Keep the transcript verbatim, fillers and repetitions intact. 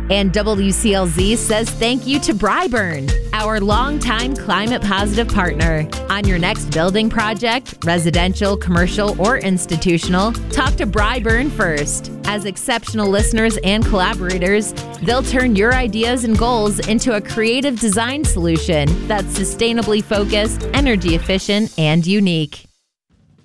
And W C L Z says thank you to Bryburn, our longtime climate-positive partner. On your next building project, residential, commercial, or institutional, talk to Bryburn first. As exceptional listeners and collaborators, they'll turn your ideas and goals into a creative design solution that's sustainably focused, energy efficient, and unique.